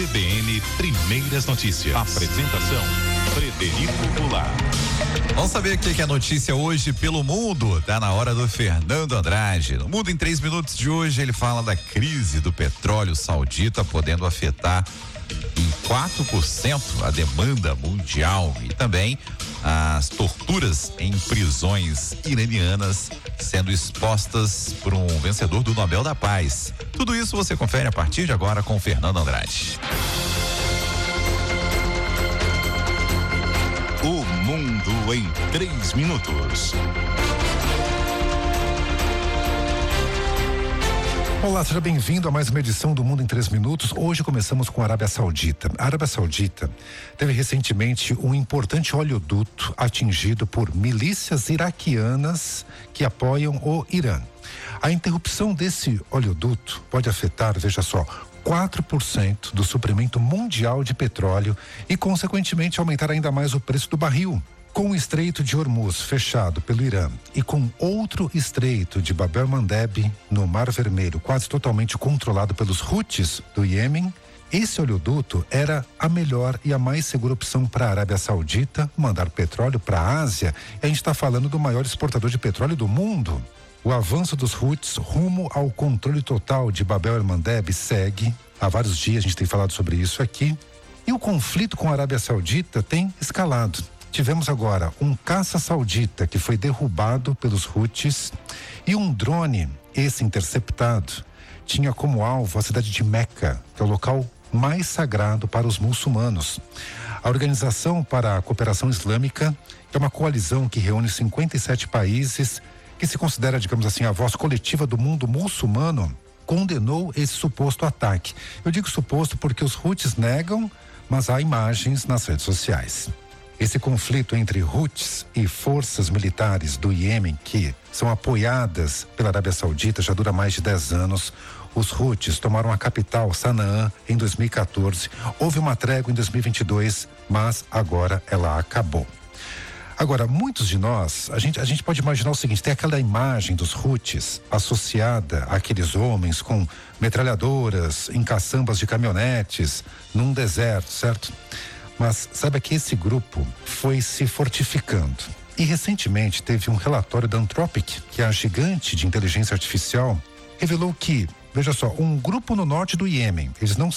CBN Primeiras Notícias. Apresentação: Frederico Goulart. Vamos saber o que é notícia hoje pelo mundo. Tá na hora do Fernando Andrade. No Mundo em 3 Minutos de hoje, ele fala da crise do petróleo saudita podendo afetar em 4% a demanda mundial e também as torturas em prisões iranianas sendo expostas por um vencedor do Nobel da Paz. Tudo isso você confere a partir de agora com Fernando Andrade. O Mundo em 3 Minutos. Olá, seja bem-vindo a mais uma edição do Mundo em 3 Minutos. Hoje começamos com a Arábia Saudita. A Arábia Saudita teve recentemente um importante oleoduto atingido por milícias iraquianas que apoiam o Irã. A interrupção desse oleoduto pode afetar, veja só, 4% do suprimento mundial de petróleo e, consequentemente, aumentar ainda mais o preço do barril. Com o Estreito de Hormuz fechado pelo Irã e com outro estreito de Bab el-Mandeb no Mar Vermelho quase totalmente controlado pelos Houthis do Iêmen, esse oleoduto era a melhor e a mais segura opção para a Arábia Saudita mandar petróleo para a Ásia. E a gente está falando do maior exportador de petróleo do mundo. O avanço dos Houthis rumo ao controle total de Bab el-Mandeb segue. Há vários dias a gente tem falado sobre isso aqui. E o conflito com a Arábia Saudita tem escalado. Tivemos agora um caça saudita que foi derrubado pelos Houthis e um drone, esse interceptado, tinha como alvo a cidade de Meca, que é o local mais sagrado para os muçulmanos. A Organização para a Cooperação Islâmica é uma coalizão que reúne 57 países, que se considera, digamos assim, a voz coletiva do mundo muçulmano, condenou esse suposto ataque. Eu digo suposto porque os Houthis negam, mas há imagens nas redes sociais. Esse conflito entre Houthis e forças militares do Iêmen, que são apoiadas pela Arábia Saudita, já dura mais de 10 anos. Os Houthis tomaram a capital, Sanaá, em 2014. Houve uma trégua em 2022, mas agora ela acabou. Agora, muitos de nós, a gente pode imaginar o seguinte: tem aquela imagem dos Houthis associada àqueles homens com metralhadoras em caçambas de caminhonetes, num deserto, certo? Mas saiba que esse grupo foi se fortificando. E recentemente teve um relatório da Anthropic, que é a gigante de inteligência artificial, revelou que, veja só, um grupo no norte do Iêmen, eles não